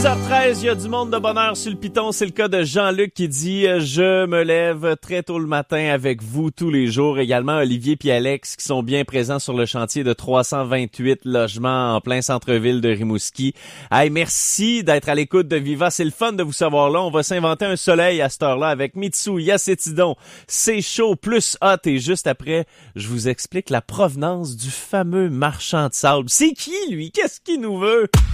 6h13, il y a du monde de bonheur sur le piton. C'est le cas de Jean-Luc qui dit « Je me lève très tôt le matin avec vous tous les jours. » Également Olivier et Alex qui sont bien présents sur le chantier de 328 logements en plein centre-ville de Rimouski. Hey, merci d'être à l'écoute de Viva. C'est le fun de vous savoir là. On va s'inventer un soleil à cette heure-là avec Mitsou, Yacétidon. C'est chaud, plus hot. Et juste après, je vous explique la provenance du fameux marchand de sable. C'est qui, lui? Qu'est-ce qu'il nous veut?